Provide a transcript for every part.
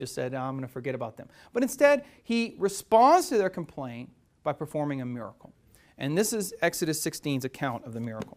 just said, I'm going to forget about them. But instead, he responds to their complaint by performing a miracle. And this is Exodus 16's account of the miracle.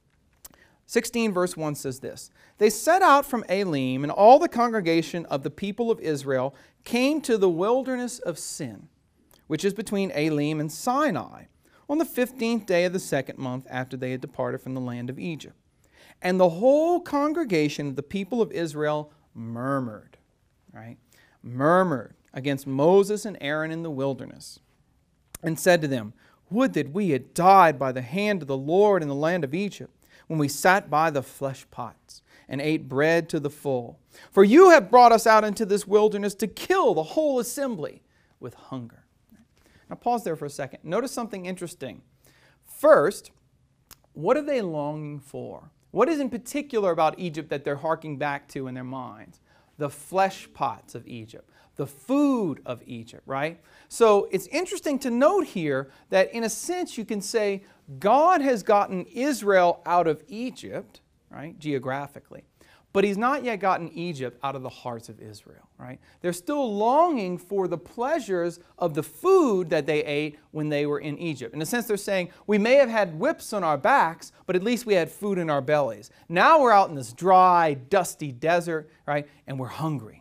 16 verse 1 says this, "They set out from Elim, and all the congregation of the people of Israel came to the wilderness of Sin, which is between Elim and Sinai, on the 15th day of the second month after they had departed from the land of Egypt. And the whole congregation of the people of Israel murmured," right? Murmured against Moses and Aaron in the wilderness, and said to them, "Would that we had died by the hand of the Lord in the land of Egypt, when we sat by the flesh pots and ate bread to the full. For you have brought us out into this wilderness to kill the whole assembly with hunger." Now pause there for a second. Notice something interesting. First, what are they longing for? What is in particular about Egypt that they're harking back to in their minds? The flesh pots of Egypt, the food of Egypt, right? So it's interesting to note here that in a sense you can say God has gotten Israel out of Egypt, right, geographically, but He's not yet gotten Egypt out of the hearts of Israel, right? They're still longing for the pleasures of the food that they ate when they were in Egypt. In a sense, they're saying, we may have had whips on our backs, but at least we had food in our bellies. Now we're out in this dry, dusty desert, right, and we're hungry.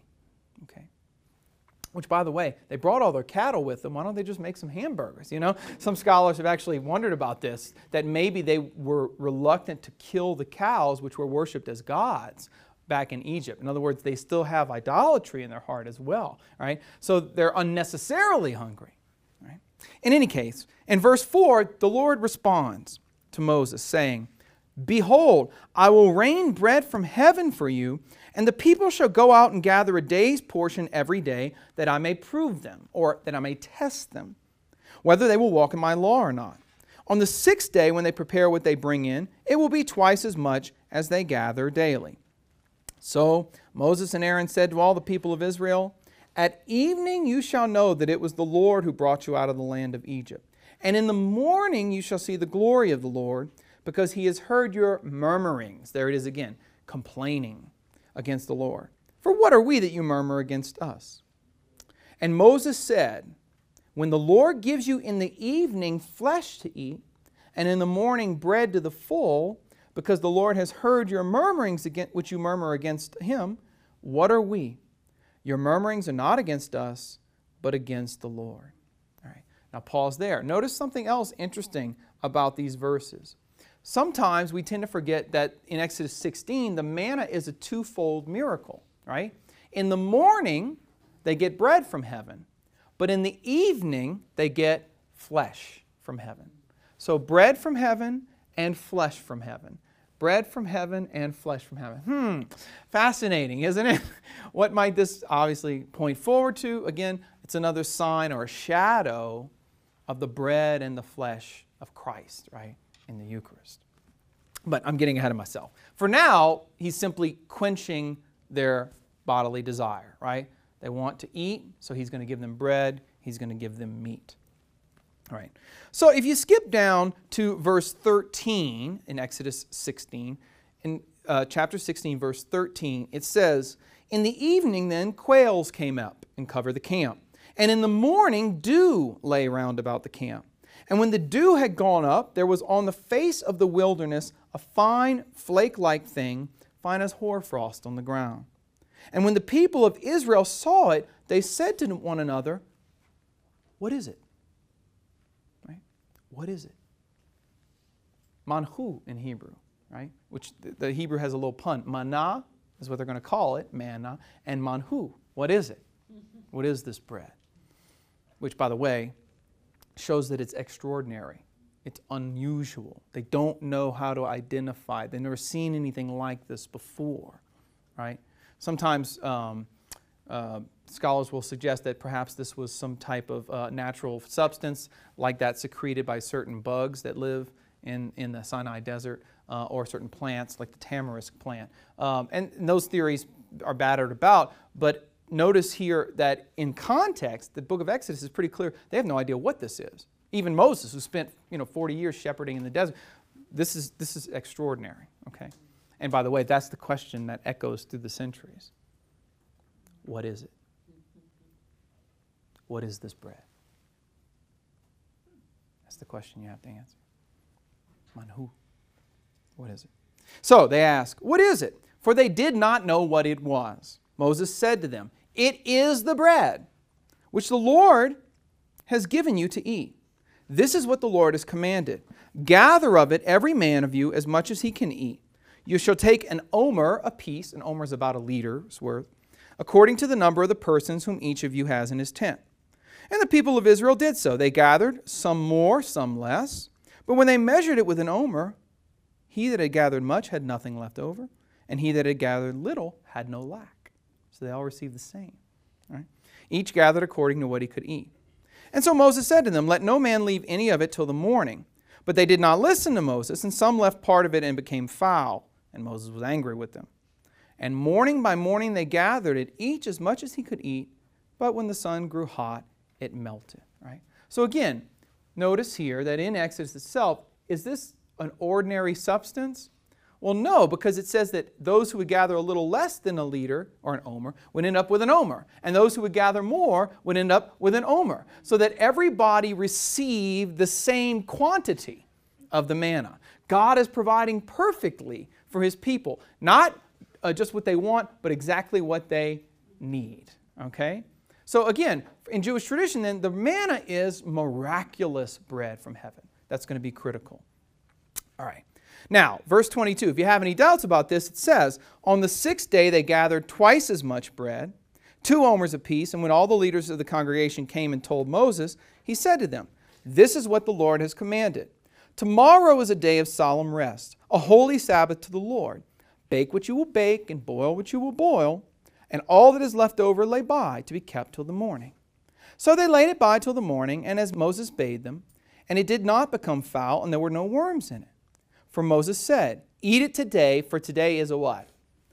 Which, by the way, they brought all their cattle with them. Why don't they just make some hamburgers, you know? Some scholars have actually wondered about this, that maybe they were reluctant to kill the cows, which were worshipped as gods back in Egypt. In other words, they still have idolatry in their heart as well, right? So they're unnecessarily hungry, right? In any case, in verse 4, the Lord responds to Moses, saying, "Behold, I will rain bread from heaven for you, and the people shall go out and gather a day's portion every day, that I may prove them," or that I may test them, "whether they will walk in my law or not. On the 6th day, when they prepare what they bring in, it will be twice as much as they gather daily." So Moses and Aaron said to all the people of Israel, "At evening you shall know that it was the Lord who brought you out of the land of Egypt. And in the morning you shall see the glory of the Lord, because He has heard your murmurings." There it is again, complaining against the Lord. "For what are we that you murmur against us?" And Moses said, "When the Lord gives you in the evening flesh to eat, and in the morning bread to the full, because the Lord has heard your murmurings which you murmur against Him, what are we? Your murmurings are not against us, but against the Lord." All right. Now pause there. Notice something else interesting about these verses. Sometimes we tend to forget that in Exodus 16, the manna is a twofold miracle, right? In the morning, they get bread from heaven, but in the evening, they get flesh from heaven. So bread from heaven and flesh from heaven. Bread from heaven and flesh from heaven. Fascinating, isn't it? What might this obviously point forward to? Again, it's another sign or a shadow of the bread and the flesh of Christ, right? In the Eucharist. But I'm getting ahead of myself. For now, He's simply quenching their bodily desire, right? They want to eat, so He's going to give them bread. He's going to give them meat. All right. So if you skip down to verse 13 in Exodus 16, in chapter 16, verse 13, it says, "In the evening then quails came up and covered the camp. And in the morning dew lay round about the camp. And when the dew had gone up, there was on the face of the wilderness a fine flake-like thing, fine as hoarfrost on the ground. And when the people of Israel saw it, they said to one another, 'What is it?'" Right? What is it? Manhu in Hebrew, right? Which the Hebrew has a little pun. Manna is what they're going to call it, manna, and manhu. What is it? What is this bread? Which, by the way, shows that it's extraordinary. It's unusual. They don't know how to identify it. They've never seen anything like this before, right? Sometimes scholars will suggest that perhaps this was some type of natural substance like that secreted by certain bugs that live in the Sinai desert or certain plants like the tamarisk plant. And those theories are battered about, but notice here that in context, the book of Exodus is pretty clear. They have no idea what this is. Even Moses, who spent 40 years shepherding in the desert, this is extraordinary. Okay, and by the way, that's the question that echoes through the centuries. What is it? what is this bread? That's the question you have to answer. Manhu. What is it? So they ask, what is it? For they did not know what it was. Moses said to them, it is the bread which the Lord has given you to eat. This is what the Lord has commanded. Gather of it every man of you as much as he can eat. You shall take an omer apiece. An omer is about a liter's worth, according to the number of the persons whom each of you has in his tent. And the people of Israel did so. They gathered, some more, some less. But when they measured it with an omer, he that had gathered much had nothing left over, and he that had gathered little had no lack. So they all received the same. Right? Each gathered according to what he could eat. And so Moses said to them, let no man leave any of it till the morning. But they did not listen to Moses, and some left part of it and became foul. And Moses was angry with them. And morning by morning they gathered it, each as much as he could eat. But when the sun grew hot, it melted. Right? So again, notice here that in Exodus itself, is this an ordinary substance? Well, no, because it says that those who would gather a little less than a liter, or an omer, would end up with an omer. And those who would gather more would end up with an omer. So that everybody received the same quantity of the manna. God is providing perfectly for His people. Not just what they want, but exactly what they need. Okay? So again, in Jewish tradition then, the manna is miraculous bread from heaven. That's going to be critical. All right. Now, verse 22, if you have any doubts about this, it says, on the 6th day they gathered twice as much bread, 2 omers apiece, and when all the leaders of the congregation came and told Moses, he said to them, this is what the Lord has commanded. Tomorrow is a day of solemn rest, a holy Sabbath to the Lord. Bake what you will bake and boil what you will boil, and all that is left over lay by to be kept till the morning. So they laid it by till the morning, and as Moses bade them, and it did not become foul, and there were no worms in it. For Moses said, eat it today, for today is a what?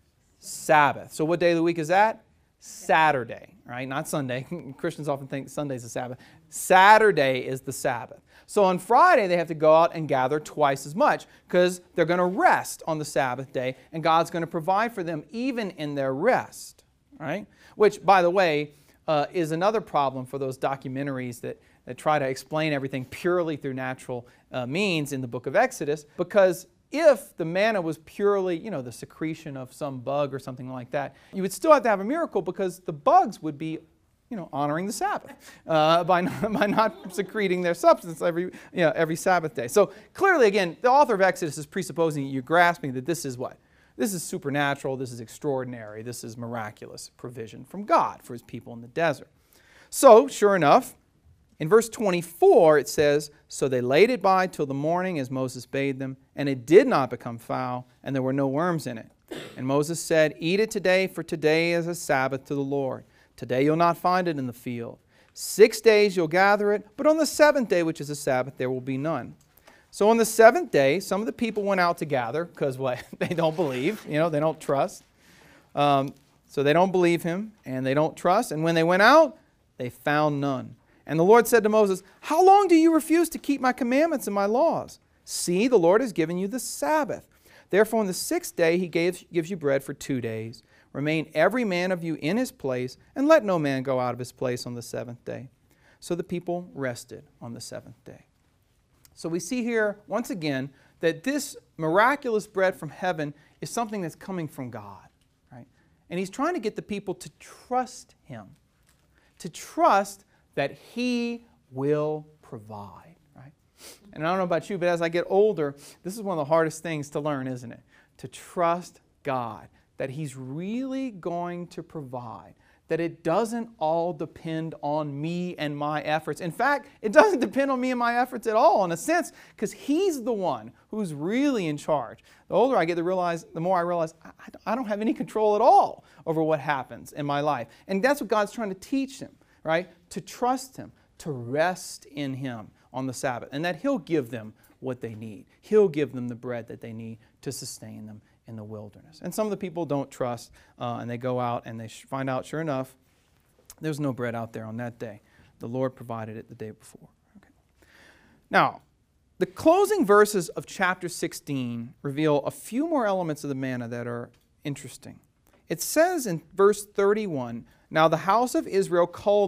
Sabbath. So what day of the week is that? Saturday, right? Not Sunday. Christians often think Sunday is the Sabbath. Saturday is the Sabbath. So on Friday, they have to go out and gather twice as much because they're going to rest on the Sabbath day, and God's going to provide for them even in their rest, right? Which, by the way, is another problem for those documentaries that try to explain everything purely through natural means in the book of Exodus, because if the manna was purely, the secretion of some bug or something like that, you would still have to have a miracle because the bugs would be, honoring the Sabbath by not secreting their substance every Sabbath day. So clearly, again, the author of Exodus is presupposing you're grasping that this is what? This is supernatural, this is extraordinary, this is miraculous provision from God for His people in the desert. So, sure enough, in verse 24, it says, so they laid it by till the morning as Moses bade them, and it did not become foul, and there were no worms in it. And Moses said, eat it today, for today is a Sabbath to the Lord. Today you'll not find it in the field. 6 days you'll gather it, but on the 7th day, which is a Sabbath, there will be none. So on the 7th day, some of the people went out to gather, because what? They don't believe, they don't trust. So they don't believe him, and they don't trust. And when they went out, they found none. And the Lord said to Moses, how long do you refuse to keep my commandments and my laws? See, the Lord has given you the Sabbath. Therefore, on the 6th day, He gives you bread for 2 days. Remain every man of you in his place, and let no man go out of his place on the 7th day. So the people rested on the 7th day. So we see here, once again, that this miraculous bread from heaven is something that's coming from God. Right? And He's trying to get the people to trust Him. To trust that He will provide, right? And I don't know about you, but as I get older, this is one of the hardest things to learn, isn't it? To trust God, that He's really going to provide, that it doesn't all depend on me and my efforts. In fact, it doesn't depend on me and my efforts at all, in a sense, because He's the one who's really in charge. The older I get, the more I realize I don't have any control at all over what happens in my life. And that's what God's trying to teach them. Right? To trust Him, to rest in Him on the Sabbath, and that He'll give them what they need. He'll give them the bread that they need to sustain them in the wilderness. And some of the people don't trust, and they go out and they find out, sure enough, there's no bread out there on that day. The Lord provided it the day before. Okay. Now, the closing verses of chapter 16 reveal a few more elements of the manna that are interesting. It says in verse 31, now the house of Israel called